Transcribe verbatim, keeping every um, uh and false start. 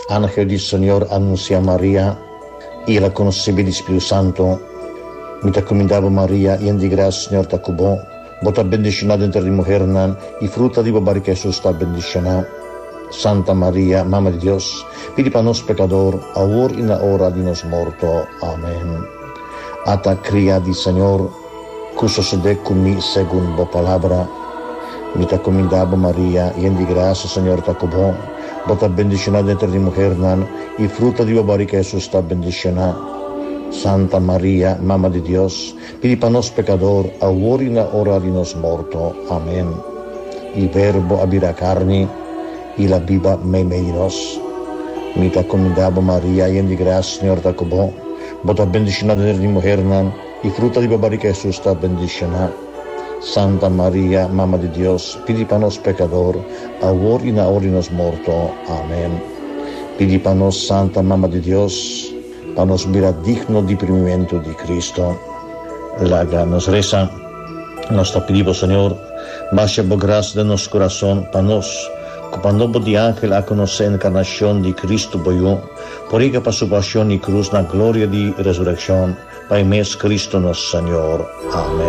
Ángel del Señor anuncia a María y la concebida del Espíritu Santo. Mi te comendavo María, y en di gracia, Señor te cubó. Vos te bendicionada entre las mujeres, y fruta de barriga Jesús está bendicionado. Santa María, Mamma de Dios, pidi para nos pecador, ahora y en la hora de nos muerto. Amén. Ata cría del Señor, que sucede conmigo según la palabra. Mi te comendavo María, y en di gracia, Señor te cubó. Vos te bendicionada entre las mujeres, y fruta de barriga Jesús está bendicionado. Santa María, Mamma de Dios, pidi para nos pecador, ahora y en la hora de nos muerto. Amén. Il Verbo abira carne, y la viva me menos. Mi te comendavo María, y en di gracia, Señor te cubó. Vos te bendicionada entre las mujeres, y fruta de barriga Jesús está bendicionado. Santa María, Mamma de Dios, pidi para nos pecador, ahora y en la hora de nos muerto. Amén. Pidi para nos, Santa Mamma de Dios, para nos mirar digno de primimiento de Cristo. La nos reza, nos te pedimos, Señor, baja por gracia de nuestro corazón, para nos, como nombre de ángel a conocer la encarnación de Cristo boyó, por ella para su pasión y cruz, la gloria de resurrección, para mes Cristo nuestro Señor. Amén.